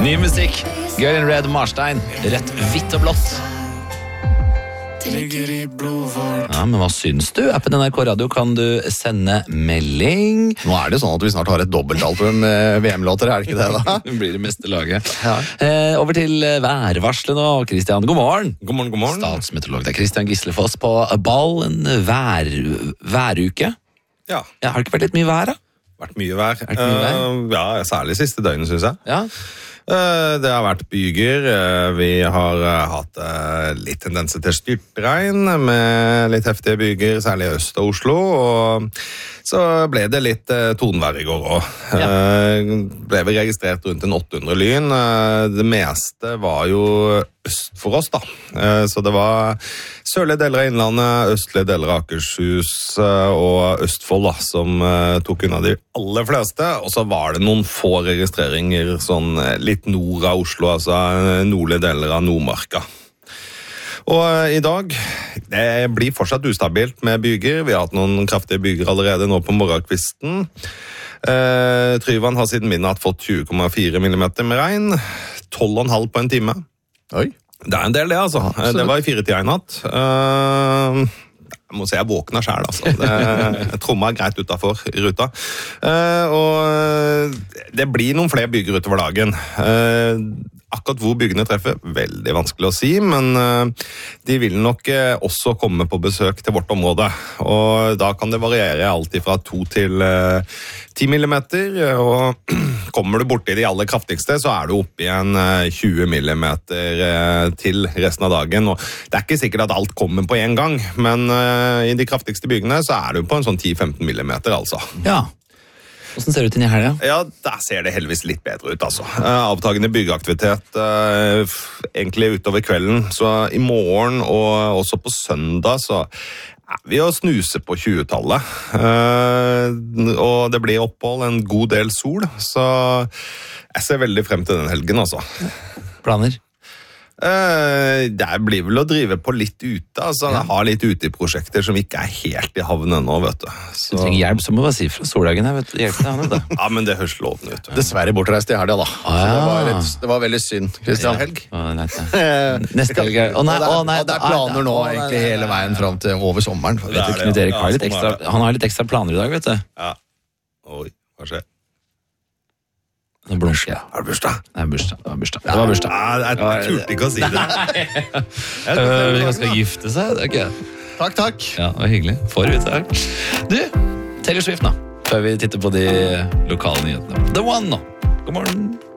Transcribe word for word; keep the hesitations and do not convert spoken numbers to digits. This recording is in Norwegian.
Ny musikk. Girl in Red Marstein. Rødt, hvitt og blått. Ja, men hva syns du? Appen N R K Radio kan du sende melding. Nå er det sånn at vi snart har et dobbeltalbum med V M-låter, er det ikke det da? Det blir det meste laget. Ja. Eh, over til værvarselet nå. Kristian, god morgen. God morgen, god morgen. Statsmeteorolog. Det er Kristian Gislefoss på ball. En vær, væruke. Ja. Ja, har det ikke vært litt mye vær da? Vært mye vær. Vært mye vær? Uh, ja, særlig siste døgnet, synes jeg. Ja. Uh, det har vært byger. Uh, vi har uh, hatt uh, litt tendenser til styrtregn med litt heftige byger, særlig i øst av Oslo. Og så ble det litt uh, tonvær i går også. Ja. Uh, ble vi registrert rundt en åtte hundre lyn. Uh, det meste var jo øst for oss da. Uh, så det var sørlige deler av Innlandet, østlige deler av Akershus uh, og Østfold da, som uh, tok unna de aller fleste. Og så var det noen få registreringer sånn uh, litt nord av Oslo, altså uh, nordlige deler av Nordmarka. Og uh, i dag, det blir fortsatt ustabilt med byger. Vi har hatt noen kraftige byger allerede nå på morgenkvisten. Uh, Tryvann har siden midnatt fått tjue komma fire millimeter med regn, tolv komma fem på en time. Oi. Det er en del det, altså. Ja, det var i fire tida i natt. Uh, jeg må si jeg våkna selv, altså. Det, tromma er greit utenfor i ruta. Uh, og det blir noen flere byger utover dagen. Uh, Akkurat hvor byggene treffer, veldig vanskelig å si, men uh, de vil nok uh, også komme på besøk til vårt område. Og da kan det variere alt fra to til ti millimeter, og kommer du borti de aller kraftigste, så er du oppe i en uh, tjue millimeter uh, til resten av dagen. Og det er ikke sikkert at alt kommer på en gang, men uh, i de kraftigste byggene så er du på en sånn ti til femten millimeter, altså. Ja. Hvordan ser det ut inn i helga? Ja, der ser det heldigvis litt bedre ut, altså. Uh, avtagende byggeaktivitet uh, egentlig utover kvelden, så i morgen og også på søndag så er vi å snuse på tjuetallet. Uh, og det blir opphold, en god del sol, så jeg ser veldig frem til den helgen, altså. Planer? Uh, det blir vel å drive på litt ute, altså. Jeg har litt ute i prosjekter som ikke er helt i havn ennå, vet du. Så... Du trenger hjelp, så må du bare si fra Soldagen her, vet du. Hjelp deg, vet du. Ja, men det høres lovende ut. Dessverre bortreist i helga da. Ah, ja. Så det, var et, det var veldig synd, Kristian. Helg. Å, nei, nei. Neste helg er... Å, nei, å, nei. Og det er planer nå Å, nei, egentlig nei, hele veien frem til over sommeren. Vet du, Det er det, Knut Erik ja. har litt Ja, ekstra, sånn er det. han har litt ekstra planer i dag, vet du. Ja. Oi, hva skjer? Nå blunker jeg. Har du bursdag? Det er bursdag. Det var bursdag. Det var bursdag. Ja, jeg, jeg turte ikke å si det. Øh, Han skal gifte seg, det er ikke det. Takk, takk. Ja, det var hyggelig. Får vi takk. Du, Taylor Swift nå, før vi titter på de lokale nyhetene. The One nå. God morgen.